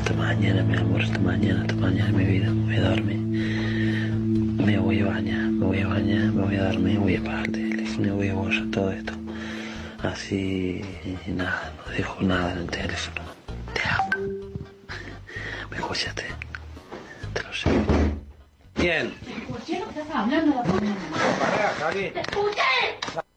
Hasta mañana, mi amor, hasta mañana, mi vida. Me voy a dormir. Me voy a bañar, me voy a dormir, voy a apagar el teléfono y voy a borrar todo esto. Así, nada, no dejo nada en el teléfono. Te amo. ¿Me escuchaste? Te lo sé. Bien. ¿Por qué no estás hablando de la puta? Pará, Javi. ¡Te escuché!